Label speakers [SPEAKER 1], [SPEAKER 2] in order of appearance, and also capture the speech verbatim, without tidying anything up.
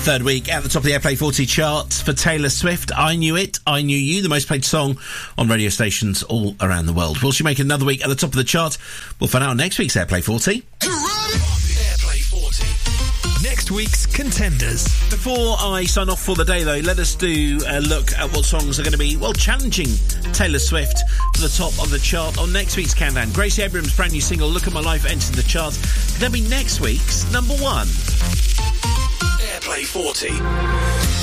[SPEAKER 1] Third week at the top of the Airplay forty chart for Taylor Swift. I Knew It, I Knew You, the most played song on radio stations all around the world. Will she make another week at the top of the chart? We'll find out on next week's Airplay forty.
[SPEAKER 2] Airplay forty. Next week's contenders.
[SPEAKER 1] Before I sign off for the day, though, let us do a look at what songs are going to be, well, challenging Taylor Swift for the top of the chart on next week's countdown. Gracie Abrams' brand new single, Look at My Life, entered the chart. Could that be next week's number one?
[SPEAKER 2] Airplay forty.